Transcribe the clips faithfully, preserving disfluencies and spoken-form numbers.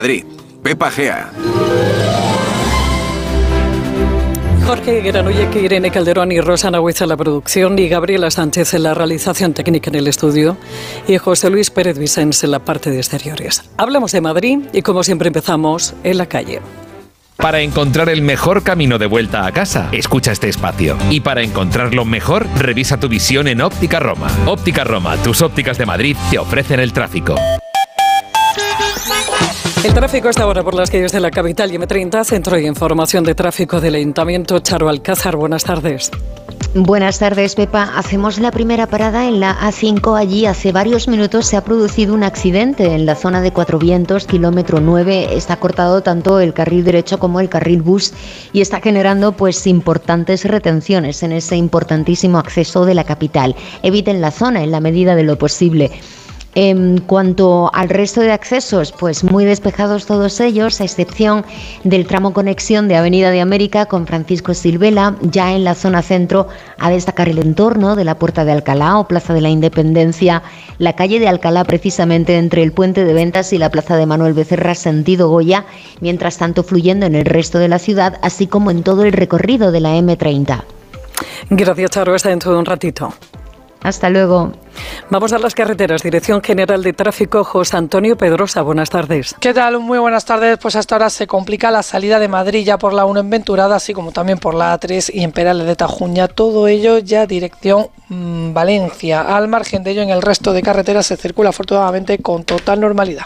Madrid, Pepa Gea. Jorge Granollec, Irene Calderón y Rosana Huiza en la producción y Gabriela Sánchez en la realización técnica en el estudio y José Luis Pérez Vicens en la parte de exteriores. Hablamos de Madrid y como siempre empezamos en la calle. Para encontrar el mejor camino de vuelta a casa, escucha este espacio. Y para encontrarlo mejor, revisa tu visión en Óptica Roma. Óptica Roma, tus ópticas de Madrid te ofrecen el tráfico. El tráfico está ahora por las calles de la capital y eme treinta, Centro de Información de Tráfico del Ayuntamiento. Charo Alcázar, buenas tardes. Buenas tardes, Pepa. Hacemos la primera parada en la A cinco. Allí hace varios minutos se ha producido un accidente en la zona de Cuatro Vientos, kilómetro nueve. Está cortado tanto el carril derecho como el carril bus y está generando pues importantes retenciones en ese importantísimo acceso de la capital. Eviten la zona en la medida de lo posible. En cuanto al resto de accesos, pues muy despejados todos ellos, a excepción del tramo conexión de Avenida de América con Francisco Silvela. Ya en la zona centro, a destacar el entorno de la Puerta de Alcalá o Plaza de la Independencia, la calle de Alcalá precisamente entre el Puente de Ventas y la Plaza de Manuel Becerra sentido Goya, mientras tanto fluyendo en el resto de la ciudad, así como en todo el recorrido de la eme treinta. Gracias, Charo. Hasta dentro de un ratito. Hasta luego. Vamos a las carreteras. Dirección General de Tráfico, José Antonio Pedrosa. Buenas tardes. ¿Qué tal? Muy buenas tardes. Pues hasta ahora se complica la salida de Madrid ya por la uno en Venturada, así como también por la A tres y en Perales de Tajuña. Todo ello ya dirección mmm, Valencia. Al margen de ello, en el resto de carreteras se circula afortunadamente con total normalidad.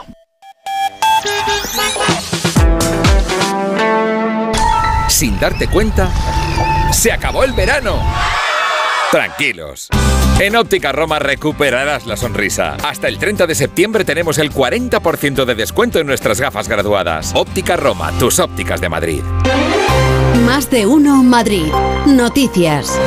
Sin darte cuenta, ¡se acabó el verano! Tranquilos. En Óptica Roma recuperarás la sonrisa. Hasta el treinta de septiembre tenemos el cuarenta por ciento de descuento en nuestras gafas graduadas. Óptica Roma, tus ópticas de Madrid. Más de uno Madrid. Noticias.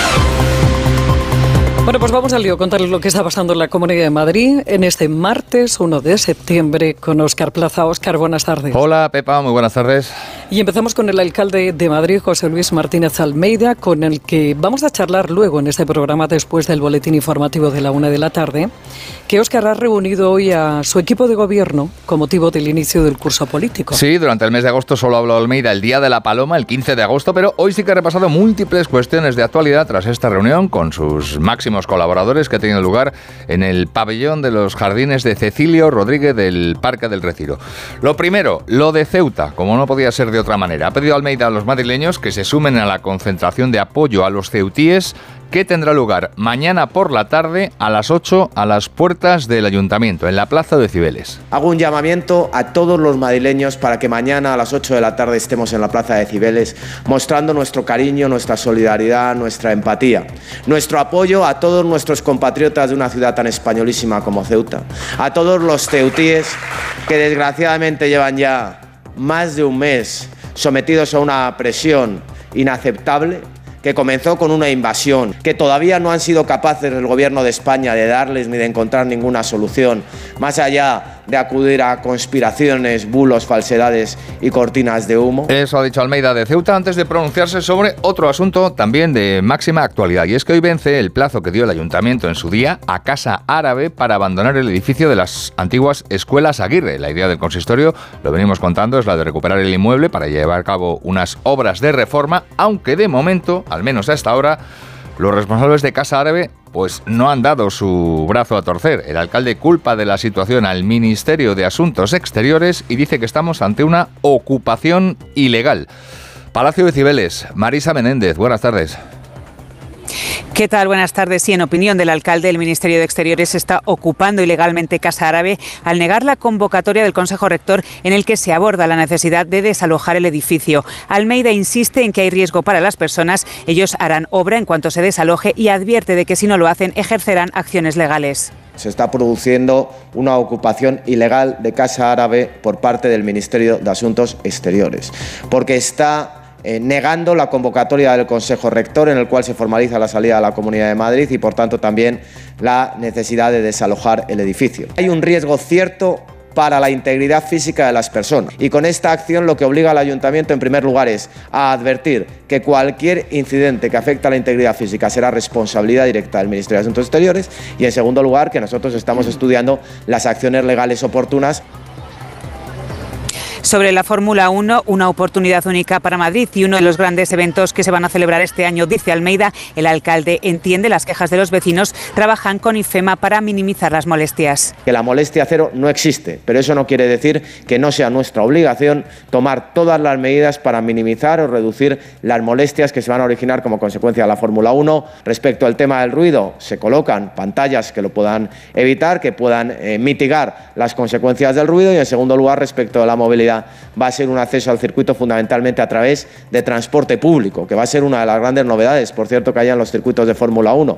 Bueno, pues vamos al lío, contarles lo que está pasando en la Comunidad de Madrid en este martes uno de septiembre con Óscar Plaza. Óscar, buenas tardes. Hola, Pepa, muy buenas tardes. Y empezamos con el alcalde de Madrid, José Luis Martínez Almeida, con el que vamos a charlar luego en este programa después del boletín informativo de la una de la tarde, que Óscar ha reunido hoy a su equipo de gobierno con motivo del inicio del curso político. Sí, durante el mes de agosto solo habló Almeida el Día de la Paloma, el quince de agosto, pero hoy sí que ha repasado múltiples cuestiones de actualidad tras esta reunión con sus máximos colaboradores que ha tenido lugar en el pabellón de los jardines de Cecilio Rodríguez del Parque del Retiro. Lo primero, lo de Ceuta, como no podía ser de otra manera. Ha pedido Almeida a los madrileños que se sumen a la concentración de apoyo a los ceutíes que tendrá lugar mañana por la tarde a las ocho a las puertas del Ayuntamiento, en la Plaza de Cibeles. Hago un llamamiento a todos los madrileños para que mañana a las ocho de la tarde estemos en la Plaza de Cibeles mostrando nuestro cariño, nuestra solidaridad, nuestra empatía, nuestro apoyo a todos nuestros compatriotas de una ciudad tan españolísima como Ceuta, a todos los ceutíes que desgraciadamente llevan ya más de un mes sometidos a una presión inaceptable, que comenzó con una invasión, que todavía no han sido capaces el gobierno de España de darles ni de encontrar ninguna solución, más allá de acudir a conspiraciones, bulos, falsedades y cortinas de humo. Eso ha dicho Almeida de Ceuta antes de pronunciarse sobre otro asunto también de máxima actualidad, y es que hoy vence el plazo que dio el Ayuntamiento en su día a Casa Árabe para abandonar el edificio de las antiguas escuelas Aguirre. La idea del consistorio, lo venimos contando, es la de recuperar el inmueble para llevar a cabo unas obras de reforma, aunque de momento, al menos hasta ahora, los responsables de Casa Árabe pues no han dado su brazo a torcer. El alcalde culpa de la situación al Ministerio de Asuntos Exteriores y dice que estamos ante una ocupación ilegal. Palacio de Cibeles, Marisa Menéndez, buenas tardes. ¿Qué tal? Buenas tardes. Sí, en opinión del alcalde, el Ministerio de Exteriores está ocupando ilegalmente Casa Árabe al negar la convocatoria del Consejo Rector en el que se aborda la necesidad de desalojar el edificio. Almeida insiste en que hay riesgo para las personas. Ellos harán obra en cuanto se desaloje y advierte de que si no lo hacen ejercerán acciones legales. Se está produciendo una ocupación ilegal de Casa Árabe por parte del Ministerio de Asuntos Exteriores, porque está Eh, negando la convocatoria del Consejo Rector en el cual se formaliza la salida de la Comunidad de Madrid y, por tanto, también la necesidad de desalojar el edificio. Hay un riesgo cierto para la integridad física de las personas y con esta acción lo que obliga al Ayuntamiento, en primer lugar, es a advertir que cualquier incidente que afecte a la integridad física será responsabilidad directa del Ministerio de Asuntos Exteriores y, en segundo lugar, que nosotros estamos estudiando las acciones legales oportunas. Sobre la Fórmula uno, una oportunidad única para Madrid y uno de los grandes eventos que se van a celebrar este año, dice Almeida. El alcalde entiende las quejas de los vecinos, trabajan con IFEMA para minimizar las molestias. Que la molestia cero no existe, pero eso no quiere decir que no sea nuestra obligación tomar todas las medidas para minimizar o reducir las molestias que se van a originar como consecuencia de la Fórmula uno. Respecto al tema del ruido, se colocan pantallas que lo puedan evitar, que puedan eh, mitigar las consecuencias del ruido, y en segundo lugar, respecto a la movilidad, va a ser un acceso al circuito fundamentalmente a través de transporte público, que va a ser una de las grandes novedades, por cierto, que haya en los circuitos de Fórmula uno.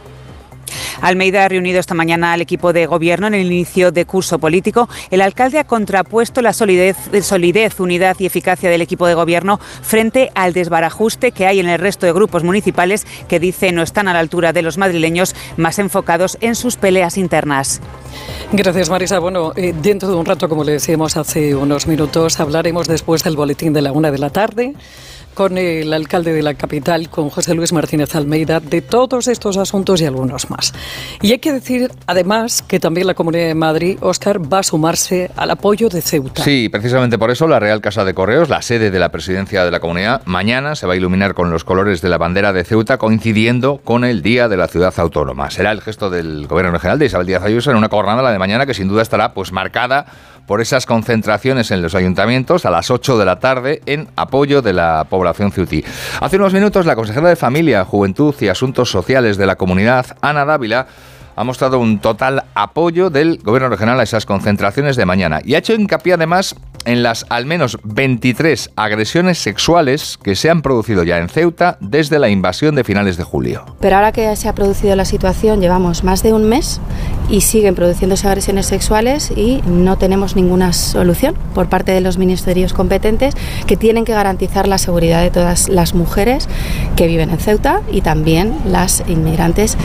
Almeida ha reunido esta mañana al equipo de gobierno en el inicio de curso político. El alcalde ha contrapuesto la solidez, solidez, unidad y eficacia del equipo de gobierno frente al desbarajuste que hay en el resto de grupos municipales que dice no están a la altura de los madrileños, más enfocados en sus peleas internas. Gracias, Marisa. Bueno, eh, dentro de un rato, como le decíamos hace unos minutos, hablaremos después del boletín de la una de la tarde con el alcalde de la capital, con José Luis Martínez Almeida, de todos estos asuntos y algunos más. Y hay que decir, además, que también la Comunidad de Madrid, Óscar, va a sumarse al apoyo de Ceuta. Sí, precisamente por eso la Real Casa de Correos, la sede de la presidencia de la Comunidad, mañana se va a iluminar con los colores de la bandera de Ceuta, coincidiendo con el Día de la Ciudad Autónoma. Será el gesto del Gobierno Regional de Isabel Díaz Ayuso en una jornada, la de mañana, que sin duda estará pues marcada por esas concentraciones en los ayuntamientos a las ocho de la tarde en apoyo de la población ceutí. Hace unos minutos la consejera de Familia, Juventud y Asuntos Sociales de la Comunidad, Ana Dávila, ha mostrado un total apoyo del Gobierno regional a esas concentraciones de mañana y ha hecho hincapié además en las al menos veintitrés agresiones sexuales que se han producido ya en Ceuta desde la invasión de finales de julio. Pero ahora que se ha producido la situación, llevamos más de un mes y siguen produciéndose agresiones sexuales y no tenemos ninguna solución por parte de los ministerios competentes, que tienen que garantizar la seguridad de todas las mujeres que viven en Ceuta y también las inmigrantes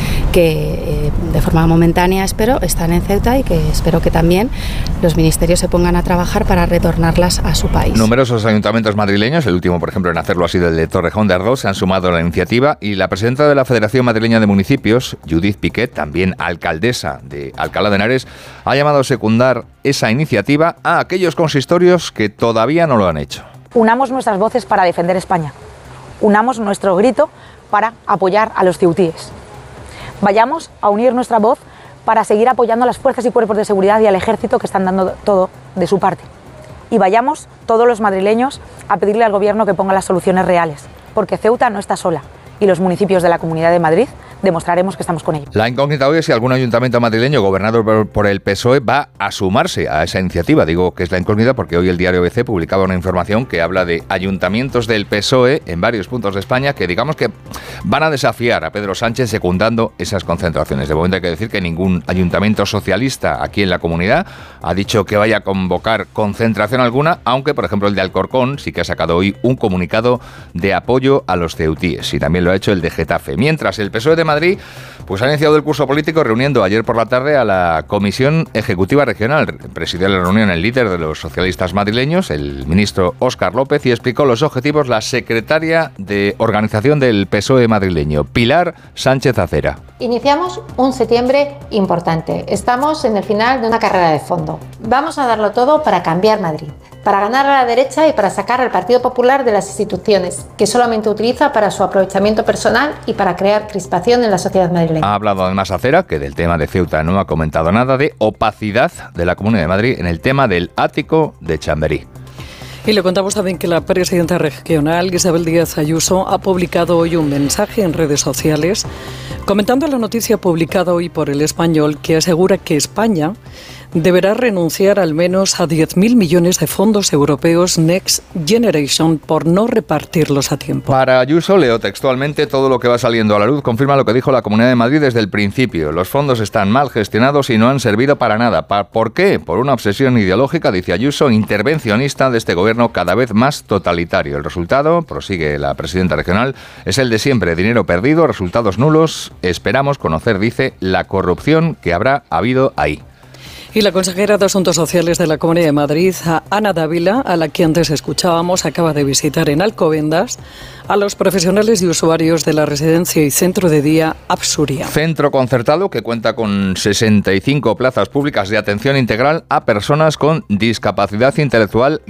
que eh, de forma momentánea, espero, están en Ceuta y que espero que también los ministerios se pongan a trabajar para retornarlas a su país. Numerosos ayuntamientos madrileños, el último por ejemplo en hacerlo ha sido el de Torrejón de Ardoz, se han sumado a la iniciativa y la presidenta de la Federación Madrileña de Municipios, Judith Piquet, también alcaldesa de Alcalá de Henares, ha llamado a secundar esa iniciativa a aquellos consistorios que todavía no lo han hecho. Unamos nuestras voces para defender España. Unamos nuestro grito para apoyar a los ceutíes. Vayamos a unir nuestra voz para seguir apoyando a las fuerzas y cuerpos de seguridad y al ejército que están dando todo de su parte. Y vayamos todos los madrileños a pedirle al gobierno que ponga las soluciones reales, porque Ceuta no está sola y los municipios de la Comunidad de Madrid demostraremos que estamos con ellos. La incógnita hoy es si algún ayuntamiento madrileño gobernado por, por el P S O E va a sumarse a esa iniciativa. Digo que es la incógnita porque hoy el diario B C publicaba una información que habla de ayuntamientos del P S O E en varios puntos de España que digamos que van a desafiar a Pedro Sánchez secundando esas concentraciones. De momento hay que decir que ningún ayuntamiento socialista aquí en la comunidad ha dicho que vaya a convocar concentración alguna, aunque por ejemplo el de Alcorcón sí que ha sacado hoy un comunicado de apoyo a los ceutíes y también lo ha hecho el de Getafe. Mientras el P S O E de Madrid pues ha iniciado el curso político reuniendo ayer por la tarde a la Comisión Ejecutiva Regional. Presidió la reunión el líder de los socialistas madrileños, el ministro Óscar López, y explicó los objetivos la secretaria de organización del P S O E madrileño, Pilar Sánchez Acera. Iniciamos un septiembre importante. Estamos en el final de una carrera de fondo. Vamos a darlo todo para cambiar Madrid, para ganar a la derecha y para sacar al Partido Popular de las instituciones, que solamente utiliza para su aprovechamiento personal y para crear crispación en la sociedad madrileña. Ha hablado además Acera, que del tema de Ceuta no ha comentado nada, de opacidad de la Comunidad de Madrid en el tema del ático de Chamberí. Y le contamos también que la presidenta regional, Isabel Díaz Ayuso, ha publicado hoy un mensaje en redes sociales comentando la noticia publicada hoy por El Español que asegura que España deberá renunciar al menos a diez mil millones de fondos europeos Next Generation por no repartirlos a tiempo. Para Ayuso, leo textualmente, todo lo que va saliendo a la luz confirma lo que dijo la Comunidad de Madrid desde el principio. Los fondos están mal gestionados y no han servido para nada. ¿Por qué? Por una obsesión ideológica, dice Ayuso, intervencionista de este gobierno cada vez más totalitario. El resultado, prosigue la presidenta regional, es el de siempre. Dinero perdido, resultados nulos. Esperamos conocer, dice, la corrupción que habrá habido ahí. Y la consejera de Asuntos Sociales de la Comunidad de Madrid, Ana Dávila, a la que antes escuchábamos, acaba de visitar en Alcobendas a los profesionales y usuarios de la residencia y centro de día Absuria. Centro concertado que cuenta con sesenta y cinco plazas públicas de atención integral a personas con discapacidad intelectual